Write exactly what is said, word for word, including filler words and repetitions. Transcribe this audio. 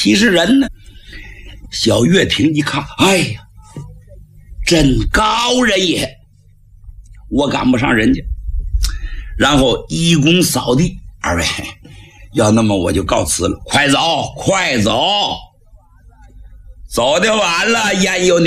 其实人呢，小月亭一看，哎呀，真高人也，我赶不上人家。然后一躬扫地，二位，要那么我就告辞了，快走，快走，走得晚了，焉有